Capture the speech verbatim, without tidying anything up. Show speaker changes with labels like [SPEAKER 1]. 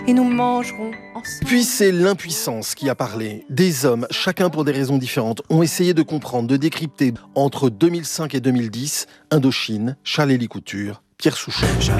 [SPEAKER 1] et nous mangerons ensemble.
[SPEAKER 2] Puis c'est l'impuissance qui a parlé. Des hommes, chacun pour des raisons différentes, ont essayé de comprendre, de décrypter entre deux mille cinq et deux mille dix, Indochine, Charles-Élie Couture, Pierre Souchon.